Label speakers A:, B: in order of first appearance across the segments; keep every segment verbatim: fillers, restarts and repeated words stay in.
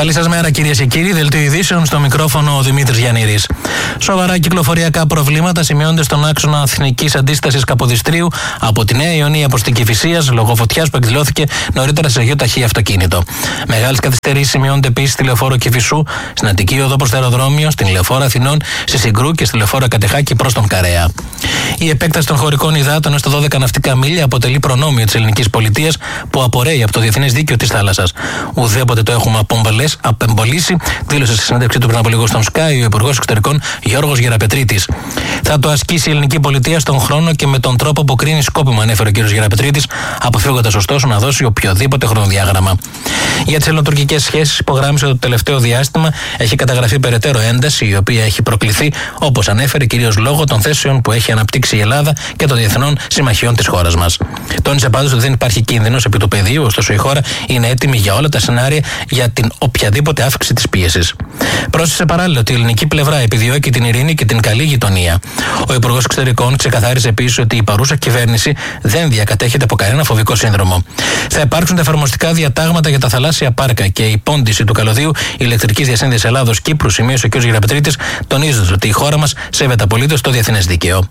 A: Καλή σας μέρα, κυρίες και κύριοι. Δελτίο ειδήσεων, στο μικρόφωνο ο Δημήτρης Γιαννήρης. Σοβαρά κυκλοφοριακά προβλήματα σημειώνονται στον άξονα Εθνικής Αντίστασης Καποδιστρίου από τη Νέα Ιωνία προς την Κηφισίας λόγω φωτιάς που εκδηλώθηκε νωρίτερα σε Αγίο Ταχύ αυτοκίνητο. Μεγάλες καθυστερήσεις σημειώνονται επίσης στη λεωφόρο Κηφισού, στην Αττική Οδό προς το αεροδρόμιο, στην λεωφόρο Αθηνών, στη Συγκρού και στη λεωφόρο Κατεχάκη προς τον Καρέα. Η επέκταση των χωρικών υδάτων έως τα δώδεκα ναυτικά μίλια αποτελεί προνόμιο της ελληνικής πολιτείας που απορρέει από το διεθνές δίκαιο της θάλασσας. Ουδέποτε το έχουμε απεμπολίσει, δήλωσε στη συνέντευξή του πριν από λίγο στον Sky ο Υπουργός Εξωτερικών Γιώργος Γεραπετρίτης. Θα το ασκήσει η ελληνική πολιτεία στον χρόνο και με τον τρόπο που κρίνει σκόπιμο, ανέφερε ο κ. Γεραπετρίτης, αποφεύγοντας ωστόσο να δώσει οποιοδήποτε χρονοδιάγραμμα. Για τις ελληνοτουρκικές σχέσεις, υπογράμμισε ότι το τελευταίο διάστημα έχει καταγραφεί περαιτέρω ένταση, η οποία έχει προκληθεί, όπως ανέφερε, κυρίως λόγω των θέσεων που έχει αναπτύξει η Ελλάδα και των διεθνών συμμαχιών της χώρας μας. Τόνισε πάντως ότι δεν υπάρχει κίνδυνος επί του πεδίου, ωστόσο η χώρα είναι έτοιμη για όλα τα σενάρια για την οποιαδήποτε αύξηση της πίεσης. Πρόσθεσε παράλληλα ότι η ελληνική πλευρά επιδιώκει την ειρήνη και την καλή γειτονία. Ο Υπουργός Εξωτερικών ξεκαθάρισε επίσης ότι η παρούσα κυβέρνηση δεν διακατέχεται από κανένα φοβικό σύνδρομο. Θα υπάρξουν τα εφαρμοστικά διατάγματα για τα θαλάσσια πάρκα και η πόντιση του καλωδίου ηλεκτρικής διασύνδεσης Ελλάδος-Κύπρου, σημείωσε ο κ. Γεραπετρίτης, τονίζοντας ότι η χώρα μας σέβεται απολύτως το διεθνές δίκαιο.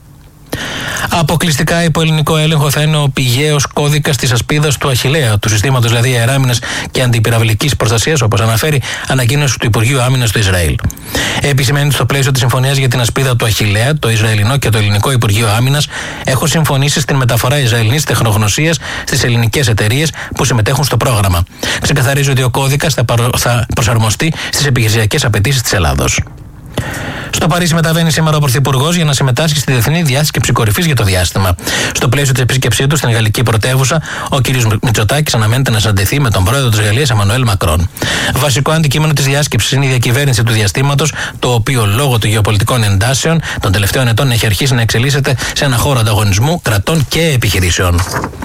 A: Αποκλειστικά υπό ελληνικό έλεγχο θα είναι ο πηγαίος κώδικας της ασπίδας του Αχιλλέα, του συστήματος δηλαδή αεράμινας και αντιπυραυλικής προστασίας, όπως αναφέρει ανακοίνωση του Υπουργείου Άμυνας του Ισραήλ. Επισημαίνει ότι στο πλαίσιο της συμφωνίας για την ασπίδα του Αχιλλέα, το Ισραηλινό και το Ελληνικό Υπουργείο Άμυνας έχουν συμφωνήσει στην μεταφορά Ισραηλινής τεχνογνωσίας στις ελληνικές εταιρείες που συμμετέχουν στο πρόγραμμα. Ξεκαθαρίζει ότι ο κώδικας θα, παρο... θα προσαρμοστεί στις επιχειρησιακές απαιτήσεις της Ελλάδος. Στο Παρίσι μεταβαίνει σήμερα ο Πρωθυπουργός για να συμμετάσχει στη διεθνή διάσκεψη κορυφής για το διάστημα. Στο πλαίσιο της επίσκεψής του στην γαλλική πρωτεύουσα, ο κ. Μητσοτάκης αναμένεται να συναντηθεί με τον πρόεδρο της Γαλλίας, Εμμανουέλ Μακρόν. Βασικό αντικείμενο της διάσκεψης είναι η διακυβέρνηση του διαστήματος, το οποίο λόγω των γεωπολιτικών εντάσεων των τελευταίων ετών έχει αρχίσει να εξελίσσεται σε ένα χώρο ανταγωνισμού κρατών και επιχειρήσεων.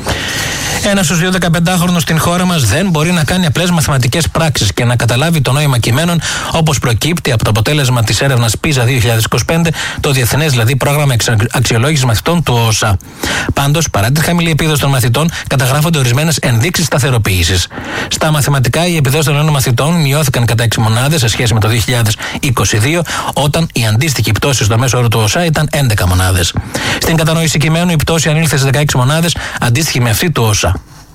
A: Ένας στους δύο δεκαπεντάχρονους στην χώρα μας δεν μπορεί να κάνει απλές μαθηματικές πράξεις και να καταλάβει το νόημα κειμένων, όπως προκύπτει από το αποτέλεσμα της έρευνας πίζα δύο χιλιάδες είκοσι πέντε, το διεθνές δηλαδή πρόγραμμα αξιολόγησης μαθητών του ΟΣΑ. Πάντως, παρά τη χαμηλή επίδοση των μαθητών, καταγράφονται ορισμένες ενδείξεις σταθεροποίησης. Στα μαθηματικά, οι επιδόσεις των νέων μαθητών μειώθηκαν κατά έξι μονάδες σε σχέση με το δύο χιλιάδες είκοσι δύο, όταν η αντίστοιχη πτώση στο μέσο όρο του ΟΣΑ ήταν έντεκα μονάδες. Στην κατανόηση κειμένου, η πτώση ανήλθε σε δεκαέξι μονάδες, αντίστοιχη με αυτή του ΟΣΑ.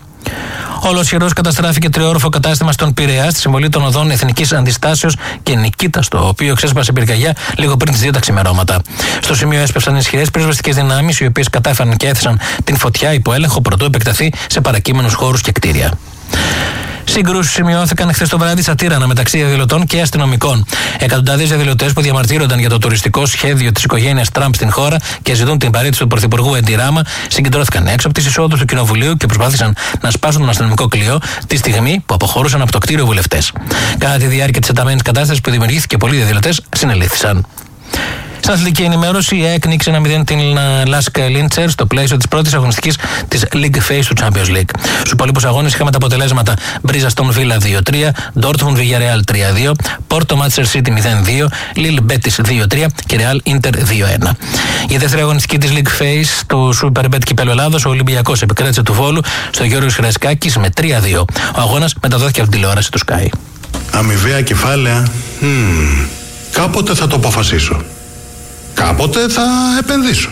A: Ολοσχερός καταστράφηκε τριόροφο κατάστημα στον Πειραιά στη συμβολή των οδών Εθνικής Αντιστάσεως και Νικήτας, το οποίο ξέσπασε πυρκαγιά λίγο πριν τις δύο τα ξημερώματα. Στο σημείο έσπευσαν ισχυρές πυροσβεστικές δυνάμεις, οι οποίες κατάφεραν και έθεσαν την φωτιά υπό έλεγχο προτού επεκταθεί σε παρακείμενους χώρους και κτίρια. Συγκρούσεις σημειώθηκαν χθες το βράδυ στα Τύρανα μεταξύ διαδηλωτών και αστυνομικών. Εκατοντάδες διαδηλωτές που διαμαρτύρονταν για το τουριστικό σχέδιο της οικογένειας Τραμπ στην χώρα και ζητούν την παρέτηση του Πρωθυπουργού Έντι Ράμα συγκεντρώθηκαν έξω από τις εισόδους του Κοινοβουλίου και προσπάθησαν να σπάσουν τον αστυνομικό κλειό τη στιγμή που αποχωρούσαν από το κτίριο βουλευτές. Κατά τη διάρκεια της ενταμένης κατάστασης που δημιουργήθηκε, πολλοί διαδηλωτές συνελήφθησαν. Στην αθλητική ενημέρωση, η ΑΕΚ νίκησε ένα μηδέν την Λάσκα Λίντσερ στο πλαίσιο της πρώτης αγωνιστικής της League Phase του Champions League. Στους υπόλοιπους αγώνες είχαμε τα αποτελέσματα Μπρίζα στον Βίλα δύο τρία, Dortmund Villarreal τρία δύο, Porto Manchester City μηδέν δύο, Lille Betis δύο τρία και Real Inter δύο ένα. Η δεύτερη αγωνιστική της League Phase του Superbet Κυπέλλου Ελλάδος, ο Ολυμπιακός επικράτησε του Βόλου στο Γιώργος Χρειασκάκης με τρία δύο. Ο αγώνας μεταδόθηκε από την τηλεόραση του Sky.
B: Αμοιβαία κεφάλαια. Hmm. Κάποτε θα το αποφασίσω. Κάποτε θα επενδύσω.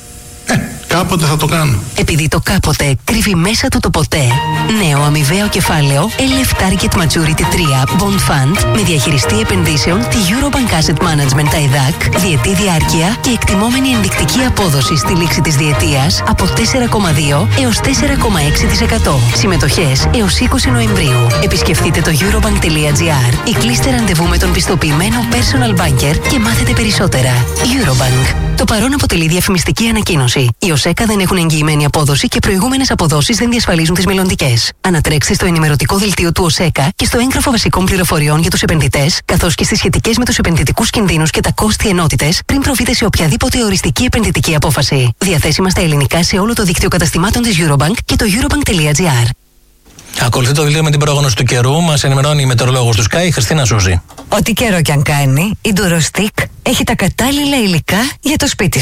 B: Ε, κάποτε θα το κάνω.
C: Επειδή το κάποτε κρύβει μέσα του το ποτέ. Νέο αμοιβαίο κεφάλαιο ελ εφ Target Maturity τρία Bond Fund με διαχειριστή επενδύσεων τη Eurobank Asset Management ι έι ντι έι σι, διετή διάρκεια και εκτιμόμενη ενδεικτική απόδοση στη λήξη της διετίας από τέσσερα κόμμα δύο έως τέσσερα κόμμα έξι τοις εκατό. Συμμετοχές έως είκοσι Νοεμβρίου. Επισκεφτείτε το eurobank τελεία gr ή κλείστε ραντεβού με τον πιστοποιημένο personal banker και μάθετε περισσότερα. Eurobank. Το παρόν αποτελεί διαφημιστική ανακοίνωση. Οι ΟΣΕΚΑ δεν έχουν εγγυημένη απόδοση και προηγούμενες αποδόσεις δεν διασφαλίζουν τις μελλοντικές. Ανατρέξτε στο ενημερωτικό δελτίο του ΟΣΕΚΑ και στο έγγραφο βασικών πληροφοριών για τους επενδυτές, καθώς και στις σχετικές με τους επενδυτικούς κινδύνους και τα κόστη ενότητες, πριν προβείτε σε οποιαδήποτε οριστική επενδυτική απόφαση. Διαθέσιμα στα ελληνικά σε όλο το δίκτυο καταστημάτων της Eurobank και το eurobank τελεία gr.
A: Ακολουθεί το δελτίο με την πρόγνωση του καιρού. Μας ενημερώνει η μετεωρολόγος του Sky, Χριστίνα Σούζη.
D: Ό,τι καιρό κι αν κάνει, η Durostic έχει τα κατάλληλα υλικά για το σπίτι σου.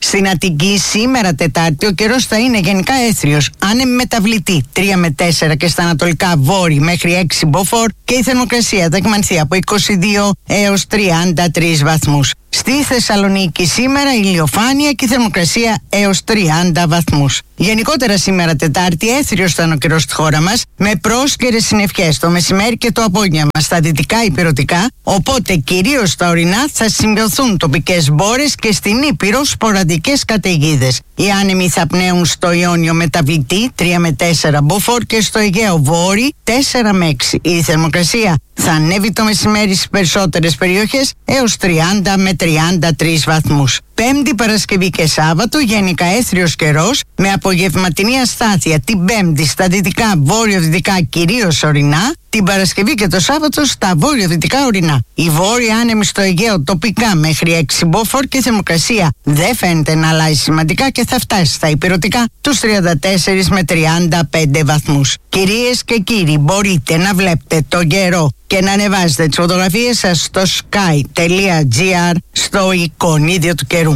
D: Στην Αττική σήμερα Τετάρτη ο καιρός θα είναι γενικά έθριος, άνεμη μεταβλητή τρία με τέσσερα και στα ανατολικά βόρει μέχρι έξι μποφόρ και η θερμοκρασία θα εκμανθεί από είκοσι δύο έως τριάντα τρεις βαθμούς. Στη Θεσσαλονίκη σήμερα ηλιοφάνεια και η θερμοκρασία έως τριάντα βαθμούς. Γενικότερα σήμερα Τετάρτη έθριος θα είναι ο καιρός στη χώρα μας με πρόσκαιρες συννεφιές το μεσημέρι και το απόγευμα στα δυτικά υπηρετικά, οπότε κυρίως στα ορεινά θα σημειωθούν τοπικές μπόρες και στην Ήπειρο σποραδικές καταιγίδες. Οι άνεμοι θα πνέουν στο Ιόνιο μεταβλητή τρία με τέσσερα μποφόρ και στο Αιγαίο βόρει τέσσερα με έξι. Η θερμοκρασία θα ανέβει το μεσημέρι στις περισσότερες περιοχές έως τριάντα με τριάντα τρεις βαθμούς. Πέμπτη, Παρασκευή και Σάββατο γενικά έθριος καιρός με απογευματινή αστάθεια την Πέμπτη στα δυτικά βόρειο-δυτικά κυρίως ορεινά, την Παρασκευή και το Σάββατο στα βόρειο-δυτικά ορεινά. Η βόρεια άνεμη στο Αιγαίο τοπικά μέχρι έξι μποφόρ και η θερμοκρασία δεν φαίνεται να αλλάζει σημαντικά και θα φτάσει στα υπηρετικά τους τριάντα τέσσερα με τριάντα πέντε βαθμούς. Κυρίες και κύριοι, μπορείτε να βλέπετε τον καιρό και να ανεβάζετε τις φωτογραφίες σας στο sky.gr στο εικονίδιο του καιρού.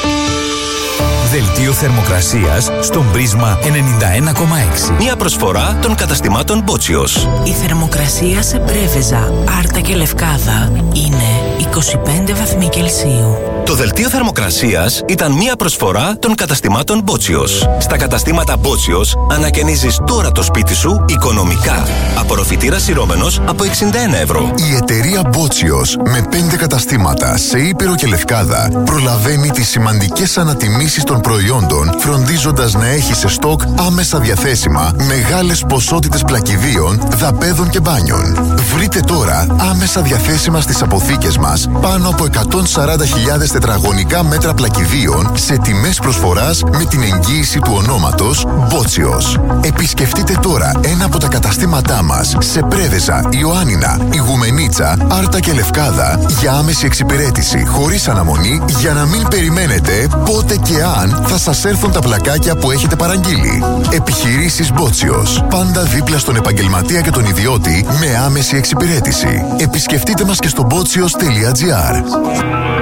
E: Δελτίο θερμοκρασίας στον Πρίσμα ενενήντα ένα κόμμα έξι.
F: Μια προσφορά των καταστημάτων Μπότσιος.
G: Η θερμοκρασία σε Πρέβεζα, Άρτα και Λευκάδα είναι είκοσι πέντε βαθμοί Κελσίου.
F: Το δελτίο θερμοκρασίας ήταν μια προσφορά των καταστημάτων Μπότσιος. Στα καταστήματα Μπότσιος ανακαινίζεις τώρα το σπίτι σου οικονομικά. Απορροφητήρας σειρώμενος από εξήντα ένα ευρώ.
H: Η εταιρεία Μπότσιος με πέντε καταστήματα σε Ήπειρο και Λευκάδα προλαβαίνει τις σημαντικές ανατιμήσεις των προϊόντων, φροντίζοντας να έχει σε στόκ άμεσα διαθέσιμα μεγάλες ποσότητες πλακιδίων, δαπέδων και μπάνιων. Βρείτε τώρα άμεσα διαθέσιμα στις αποθήκες μας πάνω από εκατόν σαράντα χιλιάδες τετραγωνικά μέτρα πλακιδίων σε τιμές προσφοράς με την εγγύηση του ονόματος Μπότσιος. Επισκεφτείτε τώρα ένα από τα καταστήματά μας σε Πρέβεζα, Ιωάννινα, Ιγουμενίτσα, Άρτα και Λευκάδα για άμεση εξυπηρέτηση χωρίς αναμονή για να μην περιμένετε πότε και αν θα σας έρθουν τα πλακάκια που έχετε παραγγείλει. Επιχειρήσεις Μπότσιος. Πάντα δίπλα στον επαγγελματία και τον ιδιώτη με άμεση εξυπηρέτηση. Επισκεφτείτε μας και στο μπότσιος τελεία τζι άρ.